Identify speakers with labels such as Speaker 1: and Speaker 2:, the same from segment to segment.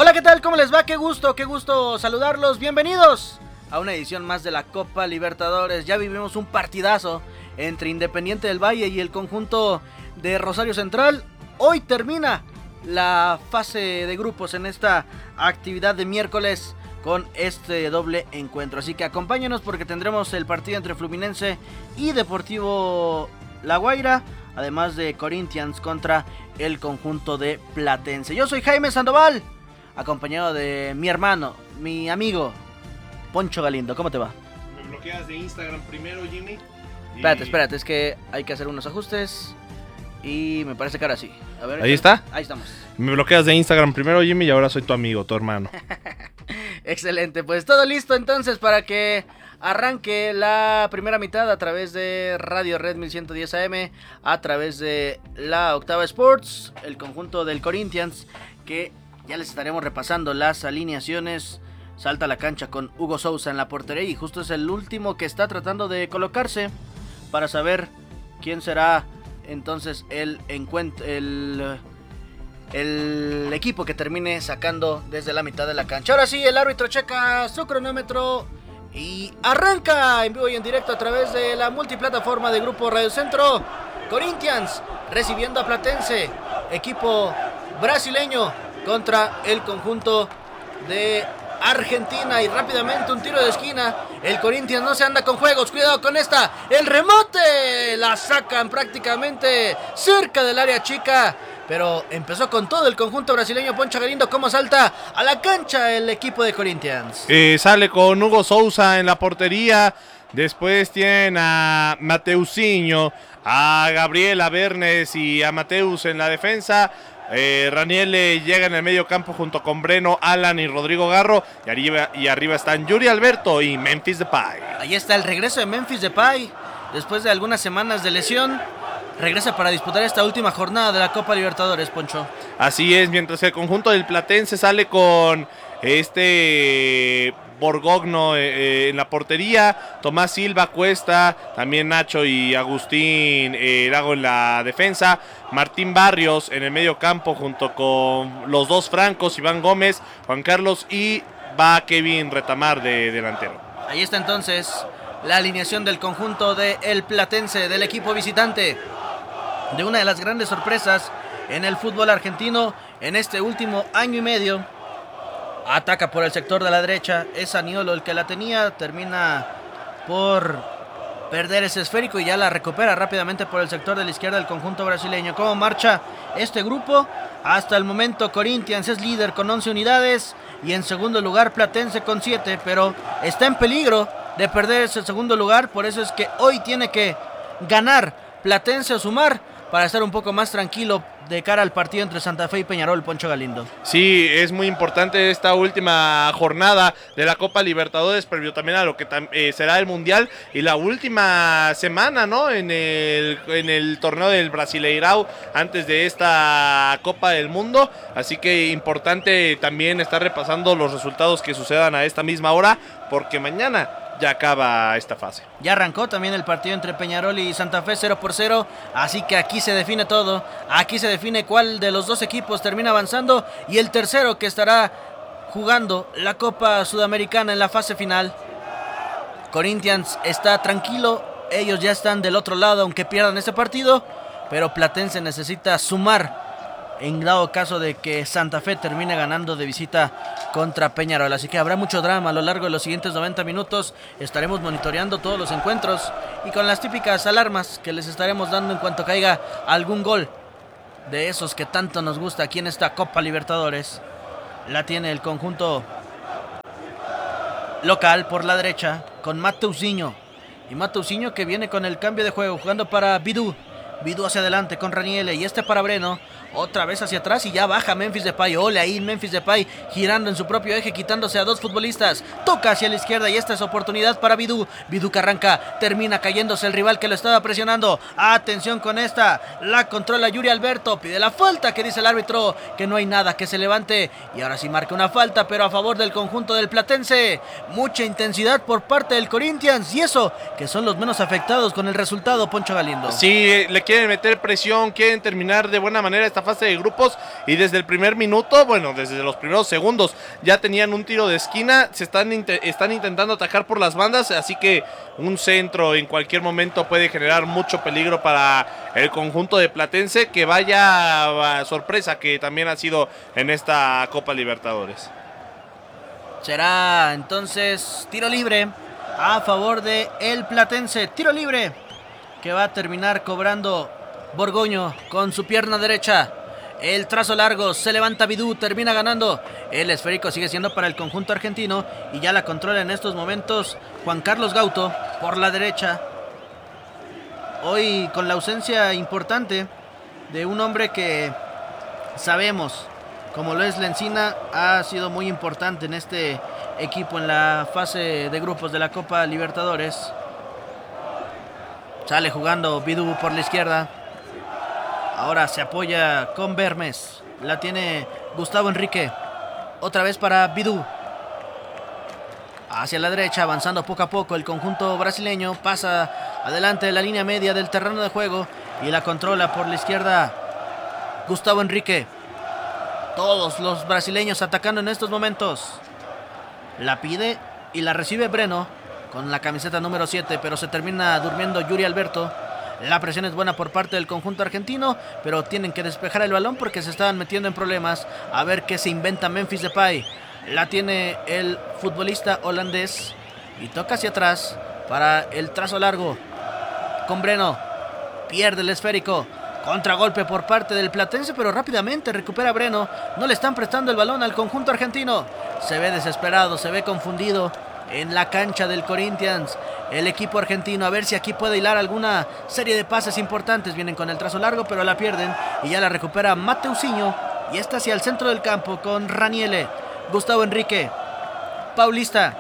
Speaker 1: Hola, ¿qué tal? ¿Cómo les va? Qué gusto saludarlos. Bienvenidos a una edición más de la Copa Libertadores. Ya vivimos un partidazo entre Independiente del Valle y el conjunto de Rosario Central. Hoy termina la fase de grupos en esta actividad de miércoles con este doble encuentro. Así que acompáñenos porque tendremos el partido entre Fluminense y Deportivo La Guaira, además de Corinthians contra el conjunto de Platense. Yo soy Jaime Sandoval, acompañado de mi hermano, mi amigo Poncho Galindo. ¿Cómo te va?
Speaker 2: Me bloqueas de Instagram primero, Jimmy.
Speaker 1: Espérate, es que hay que hacer unos ajustes. Y me parece que ahora sí. A ver,
Speaker 2: ¿ahí está?
Speaker 1: Ahí estamos.
Speaker 2: Me bloqueas de Instagram primero, Jimmy, y ahora soy tu amigo, tu hermano.
Speaker 1: Excelente, pues todo listo entonces para que arranque la primera mitad a través de Radio Red 1110 AM, a través de la Octava Sports, el conjunto del Corinthians, que ya les estaremos repasando las alineaciones. Salta a la cancha con Hugo Sousa en la portería y justo es el último que está tratando de colocarse para saber quién será entonces el equipo que termine sacando desde la mitad de la cancha. Ahora sí, el árbitro checa su cronómetro y arranca en vivo y en directo a través de la multiplataforma de Grupo Radio Centro. Corinthians recibiendo a Platense, equipo brasileño contra el conjunto de Argentina, y rápidamente un tiro de esquina. El Corinthians no se anda con juegos, cuidado con esta, el remote, la sacan prácticamente cerca del área chica, pero empezó con todo el conjunto brasileño. Poncho Galindo, ¿cómo salta a la cancha el equipo de Corinthians?
Speaker 2: Sale con Hugo Sousa en la portería, después tienen a Mateusinho, a Gabriel, a Bernes y a Mateus en la defensa. Raniel llega en el medio campo junto con Breno, Alan y Rodrigo Garro, y arriba están Yuri Alberto y Memphis Depay.
Speaker 1: Ahí está el regreso de Memphis Depay, después de algunas semanas de lesión, regresa para disputar esta última jornada de la Copa Libertadores, Poncho.
Speaker 2: Así es, mientras el conjunto del Platense sale con Borgogno en la portería, Tomás Silva, Cuesta, también Nacho y Agustín Lago en la defensa, Martín Barrios en el medio campo junto con los dos francos, Iván Gómez, Juan Carlos, y va Kevin Retamar de delantero.
Speaker 1: Ahí está entonces la alineación del conjunto del Platense, del equipo visitante, de una de las grandes sorpresas en el fútbol argentino en este último año y medio. Ataca por el sector de la derecha, es Aniolo el que la tenía, termina por perder ese esférico y ya la recupera rápidamente por el sector de la izquierda del conjunto brasileño. ¿Cómo marcha este grupo? Hasta el momento Corinthians es líder con 11 unidades y en segundo lugar Platense con 7, pero está en peligro de perder ese segundo lugar, por eso es que hoy tiene que ganar Platense o sumar para estar un poco más tranquilo de cara al partido entre Santa Fe y Peñarol, Poncho Galindo.
Speaker 2: Sí, es muy importante esta última jornada de la Copa Libertadores, previo también a lo que será el Mundial y la última semana, ¿no? En el torneo del Brasileirao antes de esta Copa del Mundo, así que importante también estar repasando los resultados que sucedan a esta misma hora, porque mañana ya acaba esta fase.
Speaker 1: Ya arrancó también el partido entre Peñarol y Santa Fe 0-0, así que aquí se define todo, aquí se define cuál de los dos equipos termina avanzando y el tercero que estará jugando la Copa Sudamericana en la fase final. Corinthians está tranquilo, ellos ya están del otro lado aunque pierdan este partido, pero Platense necesita sumar en dado caso de que Santa Fe termine ganando de visita contra Peñarol. Así que habrá mucho drama a lo largo de los siguientes 90 minutos. Estaremos monitoreando todos los encuentros y con las típicas alarmas que les estaremos dando en cuanto caiga algún gol de esos que tanto nos gusta aquí en esta Copa Libertadores. La tiene el conjunto local por la derecha con Mateusinho. Y Mateusinho que viene con el cambio de juego, jugando para Bidú hacia adelante con Raniele y para Breno. Otra vez hacia atrás y ya baja Memphis Depay. Ole ahí Memphis Depay girando en su propio eje, quitándose a dos futbolistas. Toca hacia la izquierda y esta es oportunidad para Bidú. Bidú que arranca, termina cayéndose el rival que lo estaba presionando. Atención con esta, la controla Yuri Alberto. Pide la falta que dice el árbitro que no hay nada, que se levante. Y ahora sí marca una falta, pero a favor del conjunto del Platense. Mucha intensidad por parte del Corinthians y eso que son los menos afectados con el resultado, Poncho Galindo.
Speaker 2: Sí, le quieren meter presión, quieren terminar de buena manera esta esta fase de grupos y desde el primer minuto, bueno, desde los primeros segundos ya tenían un tiro de esquina, están intentando atacar por las bandas, así que un centro en cualquier momento puede generar mucho peligro para el conjunto de Platense, que vaya sorpresa que también ha sido en esta Copa Libertadores.
Speaker 1: Será entonces tiro libre a favor de el Platense. Tiro libre que va a terminar cobrando Borgoño con su pierna derecha. El trazo largo, se levanta Bidú, termina ganando. El esférico sigue siendo para el conjunto argentino y ya la controla en estos momentos Juan Carlos Gauto por la derecha. Hoy con la ausencia importante de un hombre que sabemos, como lo es Lencina, ha sido muy importante en este equipo en la fase de grupos de la Copa Libertadores. Sale jugando Bidú por la izquierda. Ahora se apoya con Bermes. La tiene Gustavo Enrique. Otra vez para Bidú. Hacia la derecha, avanzando poco a poco el conjunto brasileño. Pasa adelante de la línea media del terreno de juego y la controla por la izquierda Gustavo Enrique. Todos los brasileños atacando en estos momentos. La pide y la recibe Breno con la camiseta número 7, pero se termina durmiendo Yuri Alberto. La presión es buena por parte del conjunto argentino, pero tienen que despejar el balón porque se estaban metiendo en problemas. A ver qué se inventa Memphis Depay. La tiene el futbolista holandés y toca hacia atrás para el trazo largo con Breno. Pierde el esférico. Contragolpe por parte del Platense, pero rápidamente recupera Breno. No le están prestando el balón al conjunto argentino. Se ve desesperado, se ve confundido en la cancha del Corinthians. El equipo argentino, a ver si aquí puede hilar alguna serie de pases importantes. Vienen con el trazo largo, pero la pierden. Y ya la recupera Mateusinho. Y está hacia el centro del campo con Raniele, Gustavo Enrique, Paulista,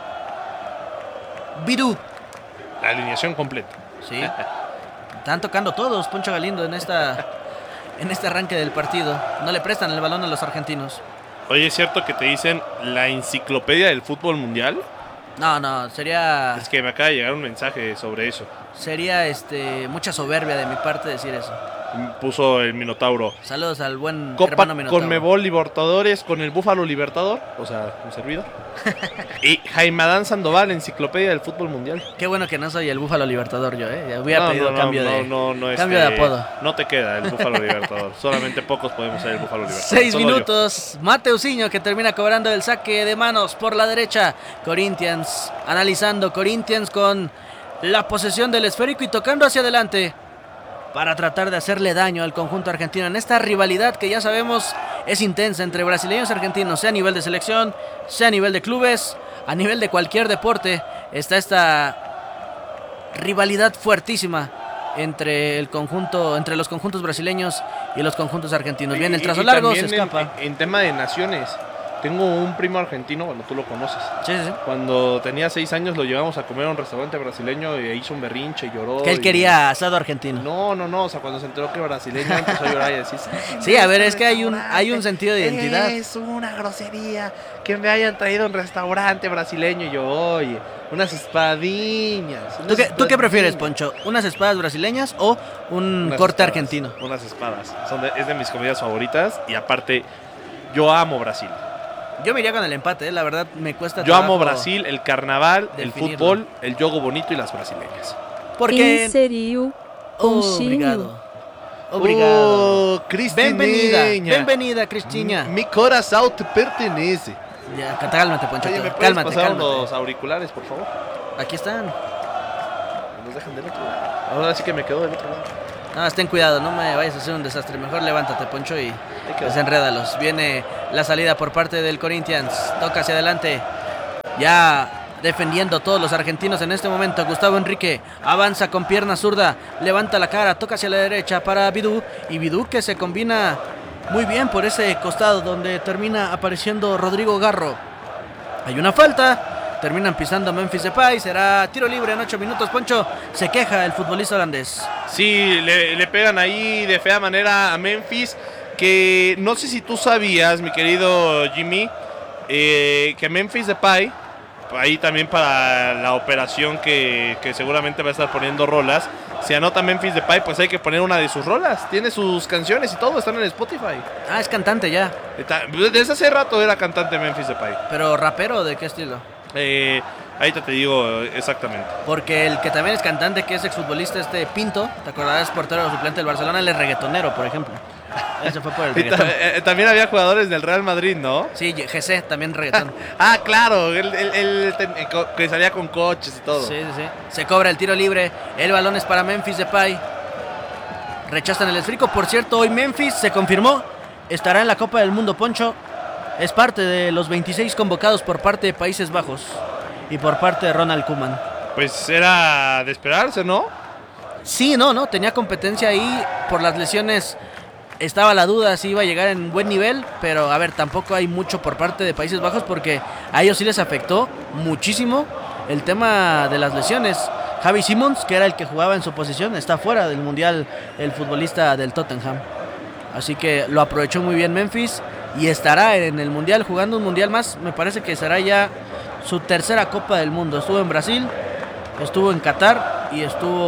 Speaker 1: Bidú.
Speaker 2: La alineación completa.
Speaker 1: Sí. Están tocando todos, Poncho Galindo, en este arranque del partido. No le prestan el balón a los argentinos.
Speaker 2: Oye, ¿es cierto que te dicen la enciclopedia del fútbol mundial?
Speaker 1: No, sería...
Speaker 2: Es que me acaba de llegar un mensaje sobre eso.
Speaker 1: Sería mucha soberbia de mi parte decir eso.
Speaker 2: Puso el Minotauro.
Speaker 1: Saludos al buen
Speaker 2: Copa
Speaker 1: hermano Minotauro.
Speaker 2: Conmebol Libertadores con el Búfalo Libertador, o sea, un servidor. Y Jaime Adán Sandoval, enciclopedia del fútbol mundial.
Speaker 1: Qué bueno que no soy el Búfalo Libertador yo, Ya hubiera pedido cambio
Speaker 2: cambio
Speaker 1: de apodo.
Speaker 2: No te queda el Búfalo Libertador. Solamente pocos podemos ser el Búfalo Libertador.
Speaker 1: 6 minutos. Mateusinho que termina cobrando el saque de manos por la derecha. Corinthians analizando. Corinthians con la posesión del esférico y tocando hacia adelante para tratar de hacerle daño al conjunto argentino en esta rivalidad que ya sabemos es intensa entre brasileños y argentinos, sea a nivel de selección, sea a nivel de clubes, a nivel de cualquier deporte. Está esta rivalidad fuertísima entre los conjuntos brasileños y los conjuntos argentinos. Viene el trazo largo, se escapa.
Speaker 2: En tema de naciones, tengo un primo argentino, bueno, tú lo conoces.
Speaker 1: Sí.
Speaker 2: Cuando tenía 6 años lo llevamos a comer a un restaurante brasileño y hizo un berrinche y lloró.
Speaker 1: Que él quería asado argentino.
Speaker 2: No, o sea, cuando se enteró que brasileño empezó a llorar y decir...
Speaker 1: Sí, a ver, es que hay un sentido de identidad.
Speaker 2: Es una grosería que me hayan traído un restaurante brasileño y yo, oye, unas espadiñas.
Speaker 1: ¿Tú qué prefieres, Poncho? ¿Unas espadas brasileñas o un corte argentino?
Speaker 2: Unas espadas. Es de mis comidas favoritas y aparte, yo amo Brasil.
Speaker 1: Yo me iría con el empate, la verdad me cuesta
Speaker 2: Yo amo Brasil, el carnaval, el
Speaker 1: definirlo.
Speaker 2: fútbol, el jogo bonito y las brasileñas.
Speaker 1: Porque...
Speaker 3: Inseriu
Speaker 1: Obrigado. Bienvenida, Cristina.
Speaker 2: Mi corazón te pertenece.
Speaker 1: Ya, cálmate, Ponchito.
Speaker 2: Oye, ¿me puedes
Speaker 1: Cálmate.
Speaker 2: pasar unos auriculares, por favor?
Speaker 1: Aquí están.
Speaker 2: Nos dejan del otro lado. Ahora sí que me quedo del otro lado.
Speaker 1: No, ten cuidado, no me vayas a hacer un desastre. Mejor levántate, Poncho, y desenrédalos. Viene la salida por parte del Corinthians. Toca hacia adelante. Ya defendiendo todos los argentinos en este momento. Gustavo Enrique avanza con pierna zurda. Levanta la cara, toca hacia la derecha para Bidú. Y Bidú que se combina muy bien por ese costado donde termina apareciendo Rodrigo Garro. Hay una falta. Terminan pisando Memphis Depay. Será tiro libre en 8 minutos. Poncho, se queja el futbolista holandés.
Speaker 2: Sí, le pegan ahí de fea manera a Memphis. Que no sé si tú sabías, mi querido Jimmy, que Memphis Depay, ahí también para la operación que seguramente va a estar poniendo rolas, si anota Memphis Depay, pues hay que poner una de sus rolas. Tiene sus canciones y todo, están en Spotify.
Speaker 1: Ah, es cantante ya.
Speaker 2: Desde hace rato era cantante Memphis Depay.
Speaker 1: ¿Pero rapero de qué estilo?
Speaker 2: Ahí te digo exactamente.
Speaker 1: Porque el que también es cantante, que es exfutbolista, Pinto, te acordarás, portero suplente del Barcelona, él es reggaetonero, por ejemplo. Él se fue por el reggaetón.
Speaker 2: También había jugadores del Real Madrid, ¿no?
Speaker 1: Sí, GC, también reggaetón.
Speaker 2: Ah, claro, que salía con coches y todo.
Speaker 1: Sí. Se cobra el tiro libre, el balón es para Memphis Depay. Rechazan el esférico. Por cierto, hoy Memphis se confirmó, estará en la Copa del Mundo, Poncho. Es parte de los 26 convocados por parte de Países Bajos y por parte de Ronald Koeman.
Speaker 2: Pues era de esperarse, ¿no?
Speaker 1: Sí, no, tenía competencia ahí. Por las lesiones estaba la duda si iba a llegar en buen nivel, pero a ver, tampoco hay mucho por parte de Países Bajos porque a ellos sí les afectó muchísimo el tema de las lesiones. Xavi Simons, que era el que jugaba en su posición, está fuera del Mundial, el futbolista del Tottenham. Así que lo aprovechó muy bien Memphis y estará en el Mundial, jugando un Mundial más. Me parece que será ya su tercera Copa del Mundo. Estuvo en Brasil, estuvo en Qatar y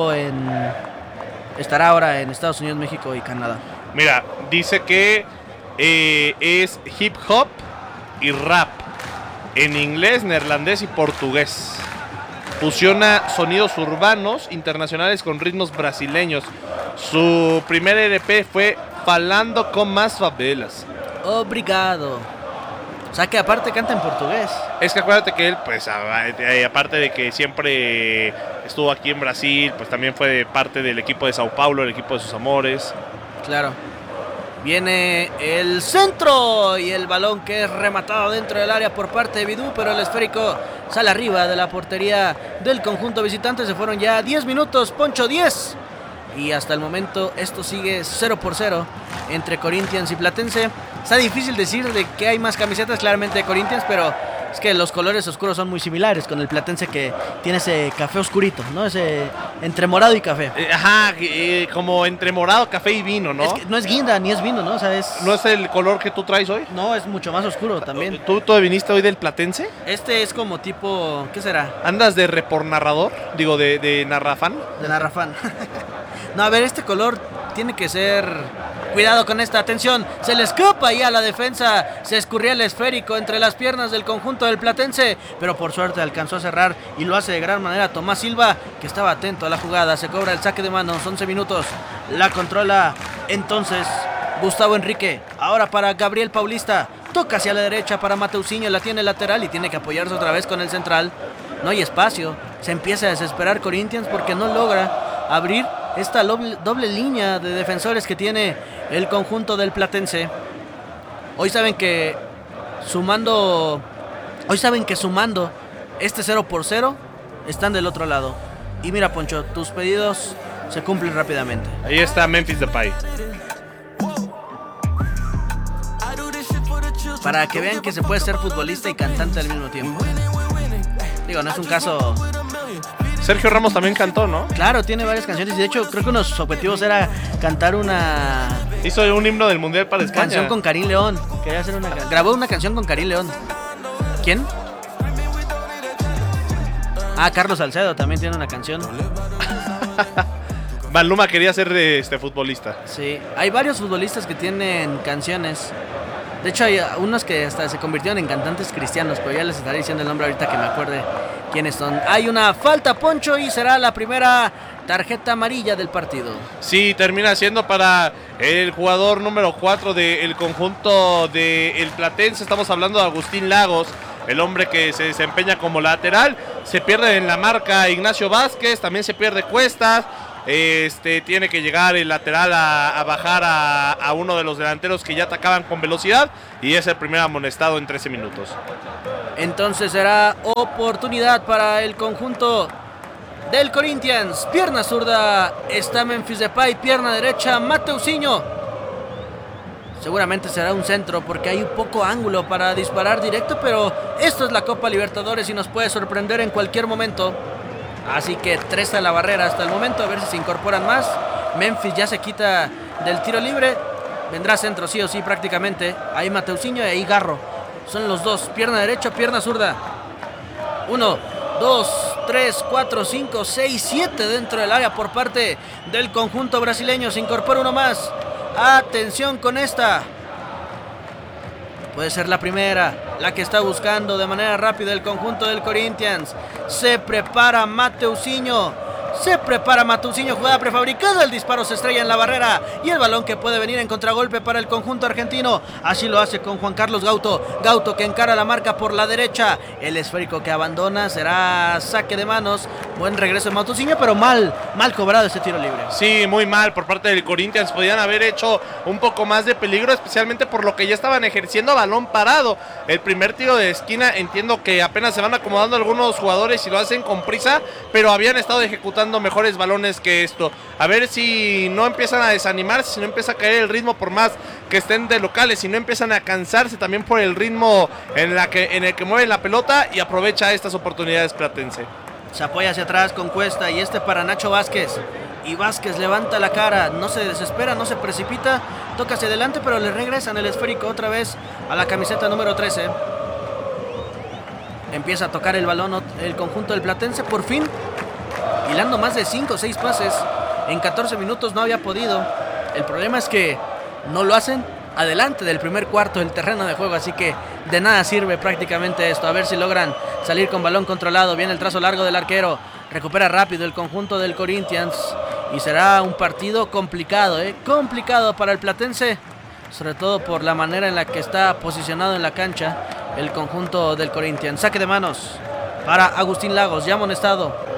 Speaker 1: estará ahora en Estados Unidos, México y Canadá.
Speaker 2: Mira, dice que es hip hop y rap en inglés, neerlandés y portugués. Fusiona sonidos urbanos internacionales con ritmos brasileños. Su primer LP fue Falando con Más Favelas.
Speaker 1: Obrigado. O sea que aparte canta en portugués.
Speaker 2: Es que acuérdate que él, pues aparte de que siempre estuvo aquí en Brasil, pues también fue parte del equipo de Sao Paulo, el equipo de sus amores.
Speaker 1: Claro. Viene el centro y el balón que es rematado dentro del área por parte de Bidú, pero el esférico sale arriba de la portería del conjunto visitante. Se fueron ya 10 minutos, Poncho, 10. Y hasta el momento esto sigue 0-0 entre Corinthians y Platense. Está difícil decir de que hay más camisetas claramente de Corinthians, pero es que los colores oscuros son muy similares con el Platense, que tiene ese café oscurito, ¿no? Ese entre morado y café.
Speaker 2: Como entre morado, café y vino, ¿no?
Speaker 1: Es que no es guinda ni es vino, ¿no? O sea,
Speaker 2: ¿No es el color que tú traes hoy?
Speaker 1: No, es mucho más oscuro también.
Speaker 2: ¿Tú viniste hoy del Platense?
Speaker 1: Este es como tipo, ¿qué será?
Speaker 2: ¿Andas de narrador? Digo, de narrafán.
Speaker 1: De narrafán. No, a ver, este color tiene que ser... Cuidado con esta, atención, se le escapa ya a la defensa, se escurría el esférico entre las piernas del conjunto del Platense, pero por suerte alcanzó a cerrar y lo hace de gran manera Tomás Silva, que estaba atento a la jugada. Se cobra el saque de manos, 11 minutos, la controla entonces Gustavo Enrique, ahora para Gabriel Paulista, toca hacia la derecha para Mateusinho, la tiene lateral y tiene que apoyarse otra vez con el central. No hay espacio, se empieza a desesperar Corinthians porque no logra abrir esta doble línea de defensores que tiene el conjunto del Platense. Hoy saben que sumando este 0-0 están del otro lado. Y mira, Poncho, tus pedidos se cumplen rápidamente.
Speaker 2: Ahí está Memphis Depay.
Speaker 1: Para que vean que se puede ser futbolista y cantante al mismo tiempo. Digo, no es un caso...
Speaker 2: Sergio Ramos también cantó, ¿no?
Speaker 1: Claro, tiene varias canciones y de hecho creo que uno de sus objetivos era cantar una...
Speaker 2: Hizo un himno del Mundial para España.
Speaker 1: Canción con Karim León. Quería hacer grabó una canción con Karim León. ¿Quién? Ah, Carlos Salcedo también tiene una canción.
Speaker 2: Maluma quería ser futbolista.
Speaker 1: Sí, hay varios futbolistas que tienen canciones. De hecho hay unos que hasta se convirtieron en cantantes cristianos, pero ya les estaré diciendo el nombre ahorita que me acuerde quiénes son. Hay una falta, Poncho, y será la primera tarjeta amarilla del partido.
Speaker 2: Sí, termina siendo para el jugador número 4 del conjunto del Platense. Estamos hablando de Agustín Lagos, el hombre que se desempeña como lateral. Se pierde en la marca Ignacio Vázquez, también se pierde Cuestas. Tiene que llegar el lateral a bajar a uno de los delanteros que ya atacaban con velocidad, y es el primer amonestado en 13 minutos.
Speaker 1: Entonces será oportunidad para el conjunto del Corinthians. Pierna zurda está Memphis Depay, pierna derecha Mateusinho. Seguramente será un centro porque hay un poco ángulo para disparar directo, pero esto es la Copa Libertadores y nos puede sorprender en cualquier momento. Así que 3 a la barrera hasta el momento, a ver si se incorporan más. Memphis ya se quita del tiro libre. Vendrá centro sí o sí prácticamente. Ahí Mateusinho y ahí Garro. Son los dos, pierna derecha, pierna zurda. 1, 2, 3, 4, 5, 6, 7 dentro del área por parte del conjunto brasileño. Se incorpora uno más. Atención con esta. Puede ser la primera, la que está buscando de manera rápida el conjunto del Corinthians. Se prepara Mateuzinho. Jugada prefabricada, el disparo se estrella en la barrera y el balón que puede venir en contragolpe para el conjunto argentino. Así lo hace con Juan Carlos Gauto que encara la marca por la derecha. El esférico que abandona será saque de manos. Buen regreso de Mateuzinho, pero mal cobrado ese tiro libre.
Speaker 2: Sí, muy mal por parte del Corinthians. Podían haber hecho un poco más de peligro, especialmente por lo que ya estaban ejerciendo a balón parado. El primer tiro de esquina, entiendo que apenas se van acomodando algunos jugadores y lo hacen con prisa, pero habían estado ejecutando mejores balones que esto. A ver si no empiezan a desanimarse, si no empieza a caer el ritmo por más que estén de locales, si no empiezan a cansarse también por el ritmo en el que mueven la pelota, y aprovecha estas oportunidades Platense.
Speaker 1: Se apoya hacia atrás con Cuesta y para Nacho Vázquez. Y Vázquez levanta la cara, no se desespera, no se precipita, toca hacia adelante, pero le regresan el esférico otra vez a la camiseta número 13. Empieza a tocar el balón el conjunto del Platense, por fin hilando más de 5 o 6 pases en 14 minutos. No había podido. El problema es que no lo hacen adelante del primer cuarto del terreno de juego, así que de nada sirve prácticamente esto. A ver si logran salir con balón controlado. Viene el trazo largo del arquero, recupera rápido el conjunto del Corinthians y será un partido complicado, complicado para el Platense, sobre todo por la manera en la que está posicionado en la cancha el conjunto del Corinthians. Saque de manos para Agustín Lagos, ya amonestado.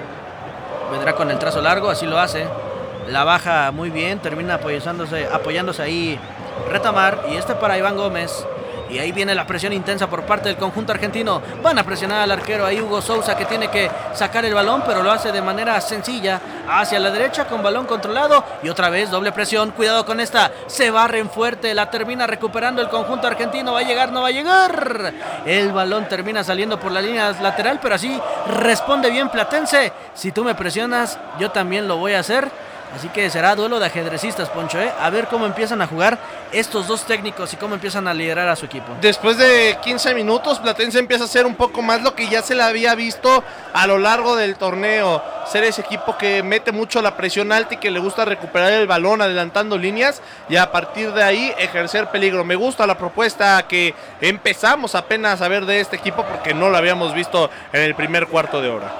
Speaker 1: Vendrá con el trazo largo, así lo hace. La baja muy bien, termina apoyándose ahí Retamar. Y para Iván Gómez. Y ahí viene la presión intensa por parte del conjunto argentino. Van a presionar al arquero ahí Hugo Sousa, que tiene que sacar el balón, pero lo hace de manera sencilla hacia la derecha con balón controlado. Y otra vez doble presión, cuidado con esta. Se barren fuerte, la termina recuperando el conjunto argentino. ¿Va a llegar? No va a llegar. El balón termina saliendo por la línea lateral, pero así responde bien Platense. Si tú me presionas, yo también lo voy a hacer. Así que será duelo de ajedrecistas, Poncho, A ver cómo empiezan a jugar estos dos técnicos y cómo empiezan a liderar a su equipo.
Speaker 2: Después de 15 minutos, Platense empieza a hacer un poco más lo que ya se le había visto a lo largo del torneo. Ser ese equipo que mete mucho la presión alta y que le gusta recuperar el balón adelantando líneas y a partir de ahí ejercer peligro. Me gusta la propuesta que empezamos apenas a ver de este equipo porque no lo habíamos visto en el primer cuarto de hora.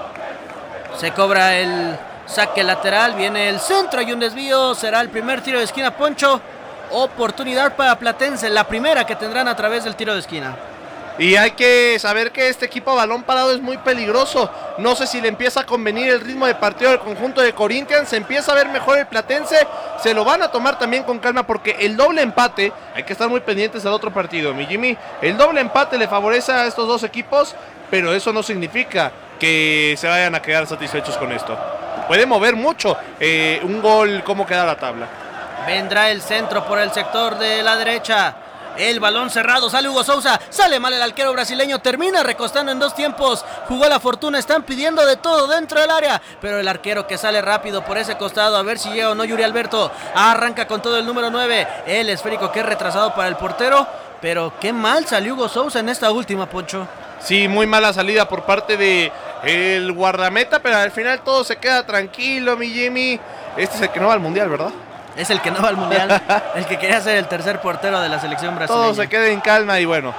Speaker 1: Se cobra el saque lateral, viene el centro y un desvío. Será el primer tiro de esquina, Poncho. Oportunidad para Platense, la primera que tendrán a través del tiro de esquina.
Speaker 2: Y hay que saber que este equipo a balón parado es muy peligroso. No sé si le empieza a convenir el ritmo de partido del conjunto de Corinthians. Se empieza a ver mejor el Platense. Se lo van a tomar también con calma porque el doble empate, hay que estar muy pendientes al otro partido, mi Jimmy. El doble empate le favorece a estos dos equipos, pero eso no significa que se vayan a quedar satisfechos con esto. Puede mover mucho un gol, cómo queda la tabla.
Speaker 1: Vendrá el centro por el sector de la derecha. El balón cerrado, sale Hugo Sousa, sale mal el arquero brasileño, termina recostando en dos tiempos. Jugó la fortuna, están pidiendo de todo dentro del área, pero el arquero que sale rápido por ese costado, a ver si llega o no Yuri Alberto. Arranca con todo el número 9, el esférico que es retrasado para el portero, pero qué mal salió Hugo Sousa en esta última, Poncho.
Speaker 2: Sí, muy mala salida por parte de el guardameta, pero al final todo se queda tranquilo, mi Jimmy. Este es el que no va al Mundial, ¿verdad?
Speaker 1: Es el que no va al Mundial, el que quería ser el tercer portero de la selección brasileña.
Speaker 2: Todo se queda en calma y bueno,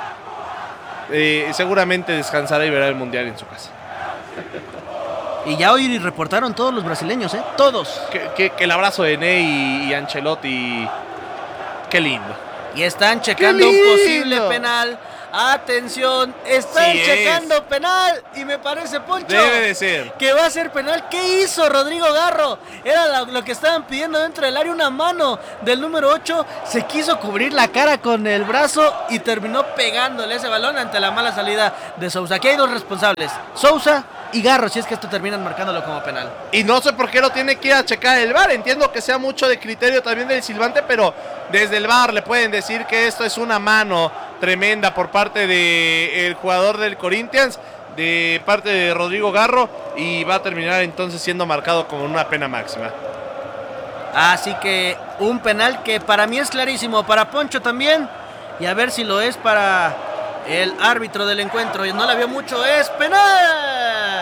Speaker 2: seguramente descansará y verá el Mundial en su casa.
Speaker 1: Y ya hoy reportaron todos los brasileños, todos.
Speaker 2: Que el abrazo de Ney y Ancelotti, qué lindo.
Speaker 1: Y están checando un posible penal. Atención, están checando penal y me parece, Poncho,
Speaker 2: debe de ser
Speaker 1: que va a ser penal. ¿Qué hizo Rodrigo Garro? Era lo que estaban pidiendo dentro del área, una mano del número 8. Se quiso cubrir la cara con el brazo y terminó pegándole ese balón ante la mala salida de Sousa. Aquí hay dos responsables, Sousa y Garro, si es que esto terminan marcándolo como penal.
Speaker 2: Y no sé por qué lo tiene que ir a checar el VAR. Entiendo que sea mucho de criterio también del silbante, pero desde el VAR le pueden decir que esto es una mano tremenda por parte del jugador del Corinthians, de parte de Rodrigo Garro, y va a terminar entonces siendo marcado como una pena máxima.
Speaker 1: Así que un penal que para mí es clarísimo, para Poncho también, y a ver si lo es para el árbitro del encuentro. No la vio mucho, es penal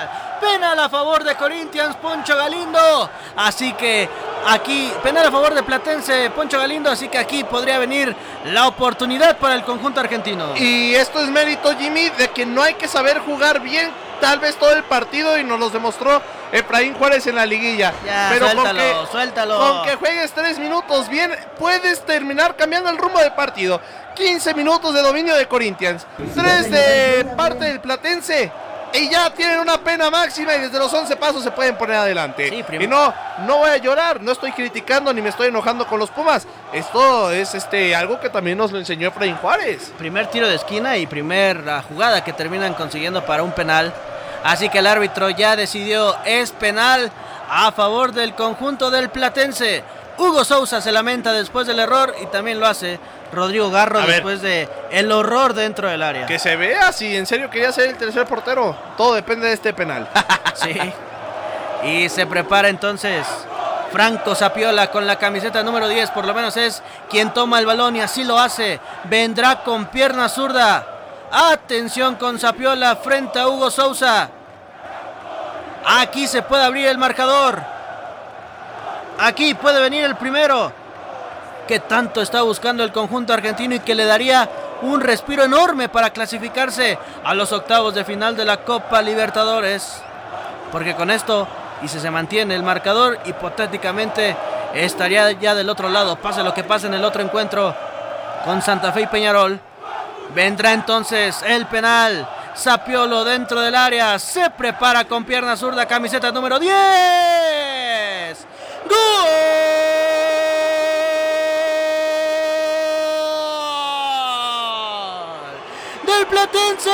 Speaker 1: penal a favor de Corinthians, Poncho Galindo. Así que aquí, penal a favor de Platense, Poncho Galindo. Así que aquí podría venir la oportunidad para el conjunto argentino.
Speaker 2: Y esto es mérito, Jimmy, de que no hay que saber jugar bien tal vez todo el partido, y nos los demostró Efraín Juárez en la liguilla.
Speaker 1: Ya,
Speaker 2: pero
Speaker 1: suéltalo.
Speaker 2: Con que juegues 3 minutos bien, puedes terminar cambiando el rumbo del partido. 15 minutos de dominio de Corinthians, 3 de parte del Platense, y ya tienen una pena máxima, y desde los 11 pasos se pueden poner adelante.
Speaker 1: Sí,
Speaker 2: y no voy a llorar, no estoy criticando ni me estoy enojando con los Pumas. Esto es algo que también nos lo enseñó Efraín Juárez.
Speaker 1: Primer tiro de esquina y primera jugada que terminan consiguiendo para un penal. Así que el árbitro ya decidió, es penal a favor del conjunto del Platense. Hugo Sousa se lamenta después del error, y también lo hace Rodrigo Garro después de el horror dentro del área.
Speaker 2: Que se vea si en serio quería ser el tercer portero. Todo depende de este penal.
Speaker 1: Sí. Y se prepara entonces Franco Sapiola con la camiseta número 10. Por lo menos es quien toma el balón, y así lo hace. Vendrá con pierna zurda. Atención con Sapiola frente a Hugo Sousa. Aquí se puede abrir el marcador. Aquí puede venir el primero, que tanto está buscando el conjunto argentino y que le daría un respiro enorme para clasificarse a los octavos de final de la Copa Libertadores. Porque con esto, y si se mantiene el marcador, hipotéticamente estaría ya del otro lado, pase lo que pase en el otro encuentro con Santa Fe y Peñarol. Vendrá entonces el penal. Sapiolo dentro del área, se prepara con pierna zurda, camiseta número 10. ¡Gol del Platense!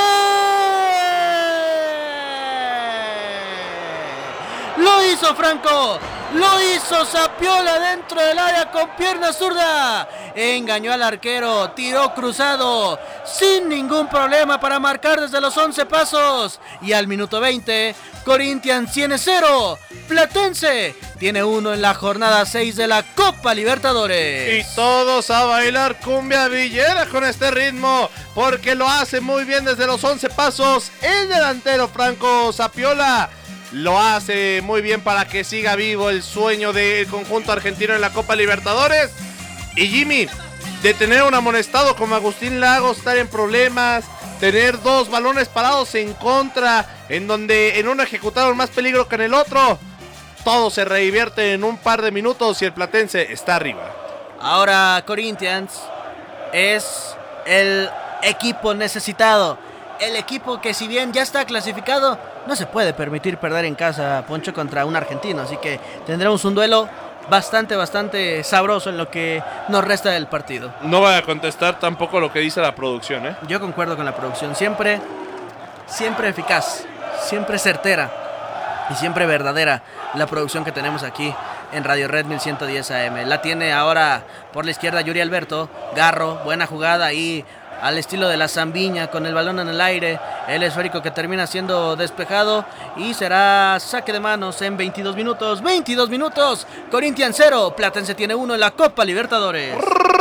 Speaker 1: Lo hizo Franco, lo hizo Sapiola dentro del área con pierna zurda. Engañó al arquero, tiró cruzado, sin ningún problema para marcar desde los 11 pasos. Y al minuto 20, Corinthians tiene 0, Platense tiene 1 en la jornada 6 de la Copa Libertadores.
Speaker 2: Y todos a bailar cumbia villera con este ritmo, porque lo hace muy bien desde los 11 pasos el delantero Franco Sapiola. Lo hace muy bien para que siga vivo el sueño del conjunto argentino en la Copa Libertadores. Y Jimmy, de tener un amonestado como Agustín Lagos, estar en problemas, tener 2 balones parados en contra, en donde en uno ejecutaron más peligro que en el otro, todo se revierte en un par de minutos y el Platense está arriba.
Speaker 1: Ahora Corinthians es el equipo necesitado, el equipo que, si bien ya está clasificado, no se puede permitir perder en casa, Poncho, contra un argentino. Así que tendremos un duelo bastante sabroso en lo que nos resta del partido.
Speaker 2: No voy a contestar tampoco lo que dice la producción, ¿eh?
Speaker 1: Yo concuerdo con la producción, siempre eficaz, siempre certera y siempre verdadera la producción que tenemos aquí en Radio Red 1110 AM. La tiene ahora por la izquierda Yuri Alberto, Garro, buena jugada ahí al estilo de la Zambiña, con el balón en el aire, el esférico que termina siendo despejado, y será saque de manos en 22 minutos. 22 minutos, Corinthians 0, Platense tiene 1 en la Copa Libertadores.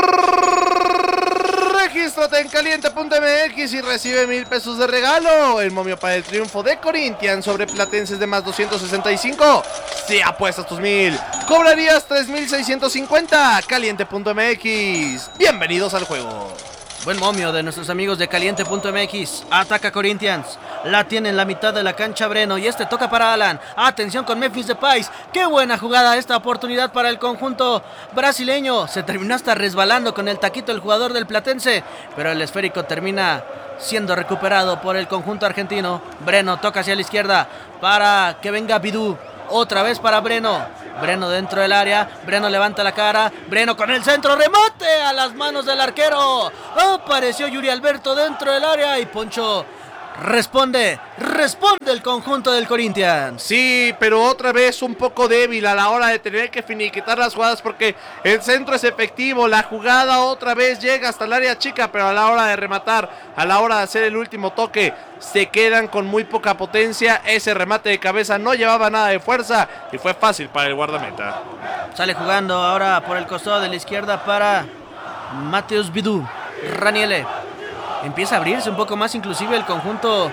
Speaker 2: Regístrate en caliente.mx y recibe 1,000 pesos de regalo. El momio para el triunfo de Corinthians sobre Platense de más 265. Si apuestas tus 1,000, cobrarías 3,650. Caliente.mx. Bienvenidos al juego.
Speaker 1: Buen momio de nuestros amigos de Caliente.mx. Ataca Corinthians. La tiene en la mitad de la cancha Breno. Y toca para Alan. Atención con Memphis Depay. Qué buena jugada esta oportunidad para el conjunto brasileño. Se terminó hasta resbalando con el taquito el jugador del Platense. Pero el esférico termina siendo recuperado por el conjunto argentino. Breno toca hacia la izquierda para que venga Bidú. Otra vez para Breno. Breno dentro del área. Breno levanta la cara. Breno con el centro. Remate a las manos del arquero. Apareció Yuri Alberto dentro del área. Y Poncho responde el conjunto del Corinthians.
Speaker 2: Sí, pero otra vez un poco débil a la hora de tener que finiquitar las jugadas, porque el centro es efectivo, la jugada otra vez llega hasta el área chica, pero a la hora de rematar, a la hora de hacer el último toque, se quedan con muy poca potencia. Ese remate de cabeza no llevaba nada de fuerza y fue fácil para el guardameta.
Speaker 1: Sale jugando ahora por el costado de la izquierda para Mateus Bidú. Raniele empieza a abrirse un poco más, inclusive el conjunto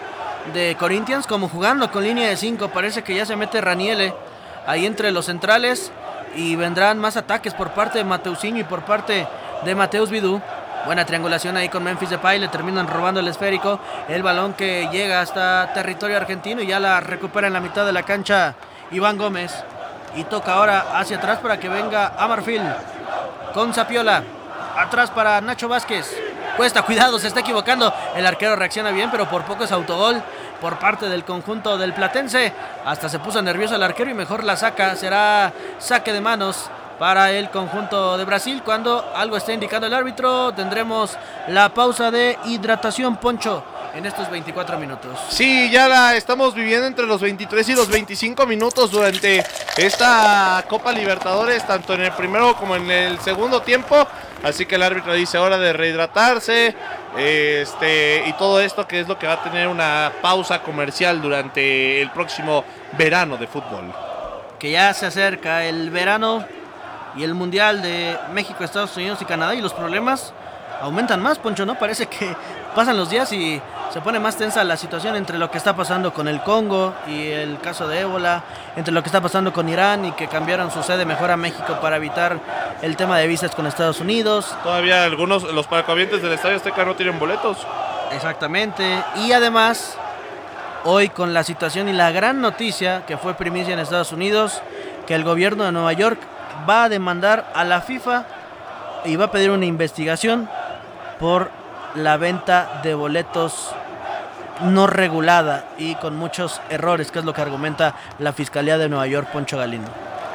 Speaker 1: de Corinthians, como jugando con línea de 5. Parece que ya se mete Raniele ahí entre los centrales y vendrán más ataques por parte de Mateusinho y por parte de Mateus Vidú. Buena triangulación ahí con Memphis Depay, le terminan robando el esférico, el balón que llega hasta territorio argentino y ya la recupera en la mitad de la cancha Iván Gómez. Y toca ahora hacia atrás para que venga Amarfil con Zapiola. Atrás para Nacho Vázquez. Cuesta, cuidado, se está equivocando. El arquero reacciona bien, pero por poco es autogol por parte del conjunto del Platense. Hasta se puso nervioso el arquero y mejor la saca. Será saque de manos para el conjunto de Brasil. Cuando algo está indicando el árbitro, tendremos la pausa de hidratación, Poncho, en estos 24 minutos.
Speaker 2: Sí, ya la estamos viviendo entre los 23 y los 25 minutos durante esta Copa Libertadores, tanto en el primero como en el segundo tiempo. Así que el árbitro dice hora de rehidratarse, y todo esto, que es lo que va a tener una pausa comercial durante el próximo verano de fútbol.
Speaker 1: Que ya se acerca el verano y el Mundial de México, Estados Unidos y Canadá, y los problemas aumentan más, Poncho, ¿no? Parece que pasan los días y se pone más tensa la situación entre lo que está pasando con el Congo y el caso de ébola, entre lo que está pasando con Irán y que cambiaron su sede mejor a México para evitar el tema de visas con Estados Unidos.
Speaker 2: Todavía los paracabientes del Estadio Azteca no tienen boletos.
Speaker 1: Exactamente, y además hoy con la situación y la gran noticia que fue primicia en Estados Unidos, que el gobierno de Nueva York va a demandar a la FIFA y va a pedir una investigación por la venta de boletos no regulada y con muchos errores, que es lo que argumenta la Fiscalía de Nueva York, Poncho Galindo.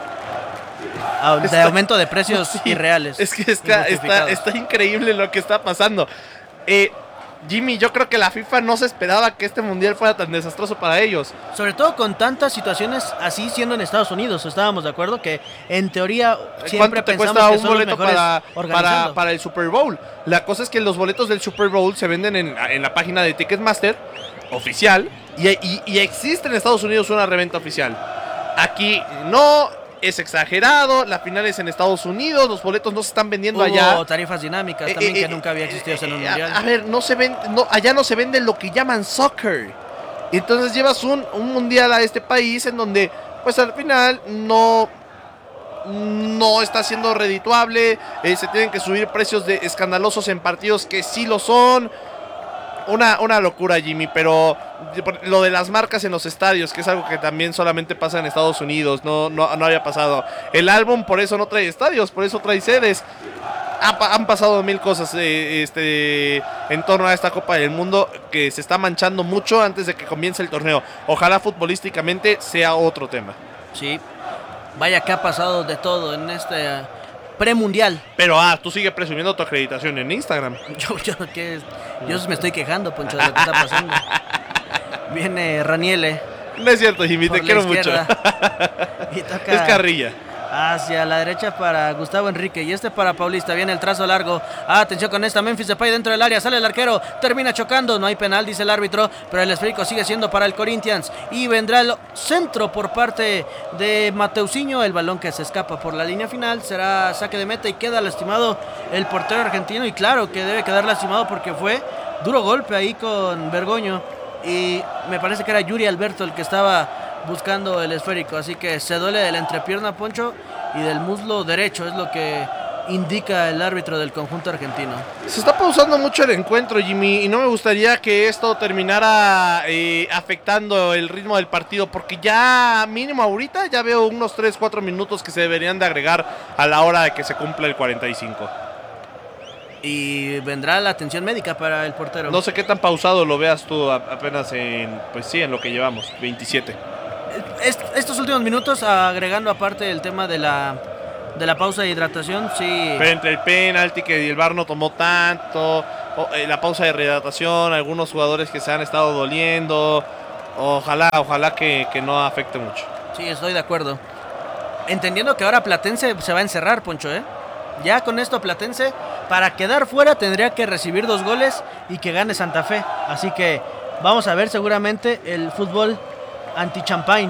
Speaker 1: De aumento de precios irreales.
Speaker 2: Es que está increíble lo que está pasando. Jimmy, yo creo que la FIFA no se esperaba que este mundial fuera tan desastroso para ellos.
Speaker 1: Sobre todo con tantas situaciones así siendo en Estados Unidos. Estábamos de acuerdo que en teoría siempre pensamos que son los mejores organizando.
Speaker 2: Para el Super Bowl? La cosa es que los boletos del Super Bowl se venden en la página de Ticketmaster oficial y existe en Estados Unidos una reventa oficial. Aquí no. Es exagerado, la final es en Estados Unidos, los boletos no se están vendiendo allá.
Speaker 1: Hubo tarifas dinámicas también que nunca había existido en un mundial.
Speaker 2: A ver, allá no se vende lo que llaman soccer. Entonces llevas un mundial a este país en donde, pues al final no está siendo redituable. Se tienen que subir precios escandalosos en partidos que sí lo son. Una locura, Jimmy, pero lo de las marcas en los estadios, que es algo que también solamente pasa en Estados Unidos, no había pasado. El álbum por eso no trae estadios, por eso trae sedes. Han pasado mil cosas en torno a esta Copa del Mundo que se está manchando mucho antes de que comience el torneo. Ojalá futbolísticamente sea otro tema.
Speaker 1: Sí, vaya que ha pasado de todo en este premundial.
Speaker 2: Pero tú sigues presumiendo tu acreditación en Instagram.
Speaker 1: Yo me estoy quejando, Poncho, de lo que está pasando. Viene Raniele.
Speaker 2: No es cierto, Jimmy, te quiero mucho.
Speaker 1: Y toca
Speaker 2: es carrilla.
Speaker 1: Hacia la derecha para Gustavo Enrique y para Paulista. Viene el trazo largo. Atención con esta. Memphis Depay dentro del área. Sale el arquero. Termina chocando. No hay penal, dice el árbitro. Pero el esférico sigue siendo para el Corinthians. Y vendrá el centro por parte de Mateusinho. El balón que se escapa por la línea final. Será saque de meta y queda lastimado el portero argentino. Y claro que debe quedar lastimado porque fue duro golpe ahí con Bergoño. Y me parece que era Yuri Alberto el que estaba buscando el esférico, así que se duele de la entrepierna, Poncho, y del muslo derecho, es lo que indica el árbitro del conjunto argentino.
Speaker 2: Se está pausando mucho el encuentro, Jimmy, y no me gustaría que esto terminara afectando el ritmo del partido, porque ya mínimo ahorita ya veo unos 3-4 minutos que se deberían de agregar a la hora de que se cumpla el 45.
Speaker 1: Y vendrá la atención médica para el portero.
Speaker 2: No sé qué tan pausado lo veas tú apenas en lo que llevamos, 27.
Speaker 1: Estos últimos minutos, agregando aparte el tema de la pausa de hidratación, sí.
Speaker 2: Pero entre el penalti que el VAR no tomó tanto, la pausa de rehidratación, algunos jugadores que se han estado doliendo, ojalá que no afecte mucho.
Speaker 1: Sí, estoy de acuerdo. Entendiendo que ahora Platense se va a encerrar, Poncho, Ya con esto Platense, para quedar fuera, tendría que recibir 2 goles y que gane Santa Fe. Así que vamos a ver seguramente el fútbol anti-champagne